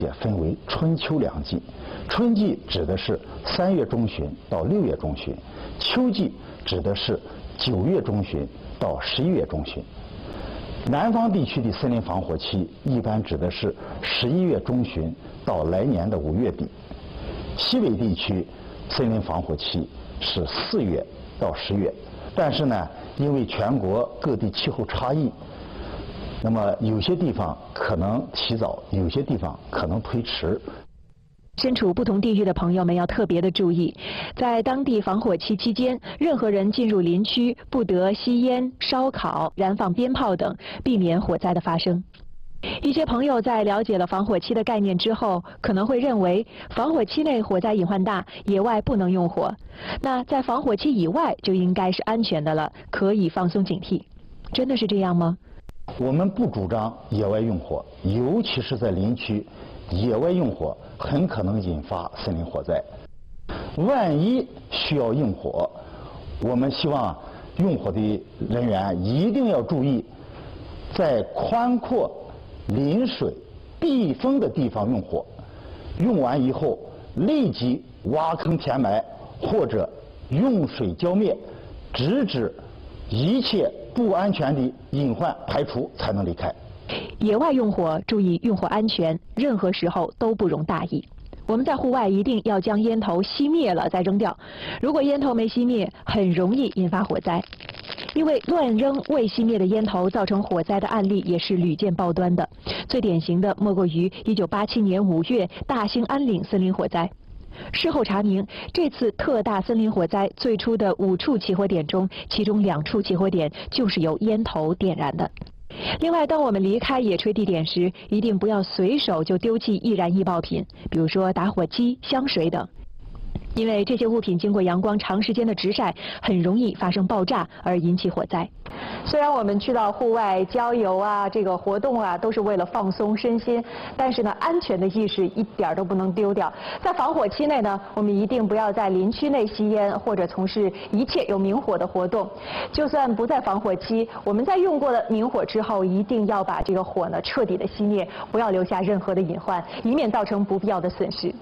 也分为春秋两季。春季指的是3月中旬到6月中旬，秋季指的是9月中旬到11月中旬。南方地区的森林防火期一般指的是11月中旬到来年的5月底。西北地区森林防火期是4月到10月，但是呢，因为全国各地气候差异，那么有些地方可能提早，有些地方可能推迟。 身处不同地域的朋友们要特别的注意，在当地防火期期间，任何人进入林区不得吸烟、烧烤、燃放鞭炮等，避免火灾的发生。一些朋友在了解了防火期的概念之后，可能会认为防火期内火灾隐患大，野外不能用火。那在防火期以外就应该是安全的了，可以放松警惕。真的是这样吗？ 我们不主张野外用火，尤其是在林区，野外用火很可能引发森林火灾。万一需要用火，我们希望用火的人员一定要注意，在宽阔、临水、避风的地方用火。用完以后，立即挖坑填埋，或者用水浇灭，直至一切不安全的隐患排除才能离开。 野外用火，注意用火安全，任何时候都不容大意。我们在户外一定要将烟头熄灭了再扔掉，如果烟头没熄灭，很容易引发火灾。因为乱扔未熄灭的烟头造成火灾的案例也是屡见报端的，最典型的莫过于1987年5月大兴安岭森林火灾。事后查明，这次特大森林火灾最初的5处起火点中，其中2处起火点就是由烟头点燃的。另外，当我们离开野炊地点时，一定不要随手就丢弃易燃易爆品，比如说打火机、香水等，因为这些物品经过阳光长时间的直晒，很容易发生爆炸而引起火灾。虽然我们去到户外郊游啊，这个活动啊，都是为了放松身心，但是呢，安全的意识一点都不能丢掉。在防火期内呢，我们一定不要在林区内吸烟或者从事一切有明火的活动。就算不在防火期，我们在用过了明火之后，一定要把这个火呢彻底的熄灭，不要留下任何的隐患，以免造成不必要的损失。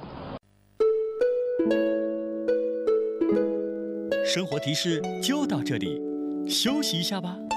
生活提示就到这里，休息一下吧。